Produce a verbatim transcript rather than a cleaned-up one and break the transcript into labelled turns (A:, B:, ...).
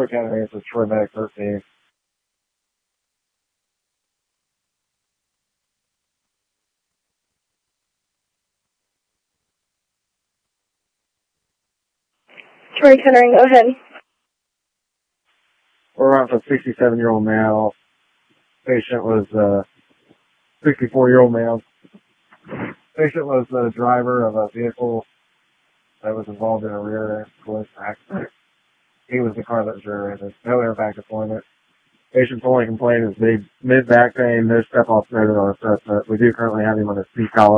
A: Troy County, this is Troy Medic thirteen.
B: Troy County, go ahead.
A: We're on for a sixty-seven-year-old male. Patient was a sixty-four-year-old male. Patient was the driver of a vehicle that was involved in a rear-end collision accident. He was the car that was rear-ended. No airbag deployment. Patient's only complaint is mid-back pain, no step-off noted on assessment. We do currently have him on a C-collar.